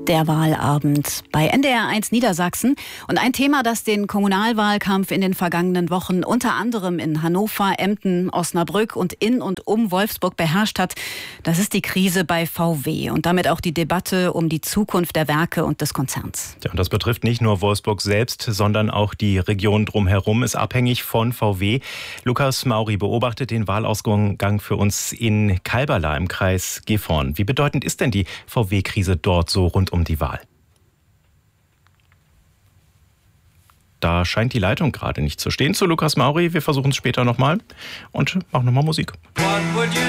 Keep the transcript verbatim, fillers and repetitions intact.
Der Wahlabend bei N D R eins Niedersachsen und ein Thema, das den Kommunalwahlkampf in den vergangenen Wochen unter anderem in Hannover, Emden, Osnabrück und in und um Wolfsburg beherrscht hat, das ist die Krise bei V W und damit auch die Debatte um die Zukunft der Werke und des Konzerns. Ja, und das betrifft nicht nur Wolfsburg selbst, sondern auch die Region drumherum ist abhängig von V W. Lukas Mauri beobachtet den Wahlausgang für uns in Kalberla im Kreis Gifhorn. Wie bedeutend ist denn die V W-Krise dort so rund um die Wahl? Da scheint die Leitung gerade nicht zu stehen zu Lukas Mauri. Wir versuchen es später nochmal und machen nochmal Musik.